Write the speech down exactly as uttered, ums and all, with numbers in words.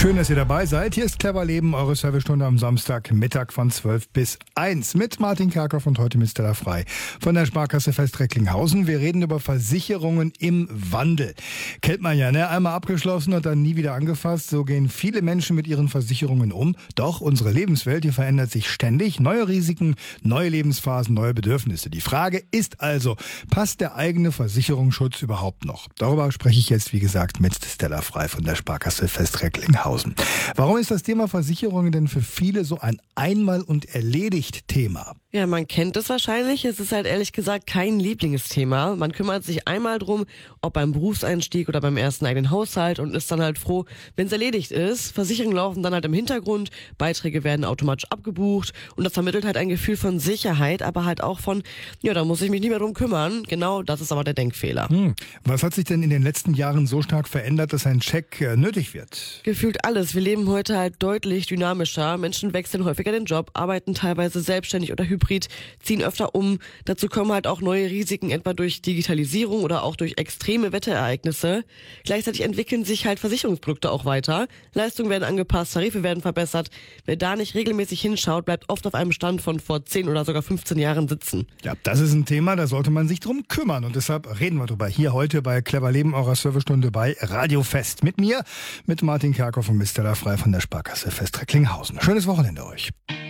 Schön, dass ihr dabei seid. Hier ist Clever Leben, eure Servicestunde am Samstagmittag von zwölf bis eins mit Martin Kerkhoff und heute mit Stella Frei von der Sparkasse Fest-Recklinghausen. Wir reden über Versicherungen im Wandel. Kennt man ja, ne? Einmal abgeschlossen und dann nie wieder angefasst. So gehen viele Menschen mit ihren Versicherungen um. Doch unsere Lebenswelt, die verändert sich ständig. Neue Risiken, neue Lebensphasen, neue Bedürfnisse. Die Frage ist also, passt der eigene Versicherungsschutz überhaupt noch? Darüber spreche ich jetzt, wie gesagt, mit Stella Frei von der Sparkasse Fest-Recklinghausen. Warum ist das Thema Versicherungen denn für viele so ein Einmal- und Erledigt-Thema? Ja, man kennt es wahrscheinlich. Es ist halt ehrlich gesagt kein Lieblingsthema. Man kümmert sich einmal drum, ob beim Berufseinstieg oder beim ersten eigenen Haushalt und ist dann halt froh, wenn es erledigt ist. Versicherungen laufen dann halt im Hintergrund, Beiträge werden automatisch abgebucht und das vermittelt halt ein Gefühl von Sicherheit, aber halt auch von, ja, da muss ich mich nicht mehr drum kümmern. Genau, das ist aber der Denkfehler. Hm. Was hat sich denn in den letzten Jahren so stark verändert, dass ein Check äh, nötig wird? Gefühlt alles. Wir leben heute halt deutlich dynamischer. Menschen wechseln häufiger den Job, arbeiten teilweise selbstständig oder hybrid, ziehen öfter um. Dazu kommen halt auch neue Risiken, etwa durch Digitalisierung oder auch durch extreme Wetterereignisse. Gleichzeitig entwickeln sich halt Versicherungsprodukte auch weiter. Leistungen werden angepasst, Tarife werden verbessert. Wer da nicht regelmäßig hinschaut, bleibt oft auf einem Stand von vor zehn oder sogar fünfzehn Jahren sitzen. Ja, das ist ein Thema, da sollte man sich drum kümmern. Und deshalb reden wir drüber hier heute bei Clever Leben, eurer Servicestunde bei Radio Fest. Mit mir, mit Martin Kerkhoff und mit Stella Frei von der Sparkasse Fest-Recklinghausen. Schönes Wochenende euch.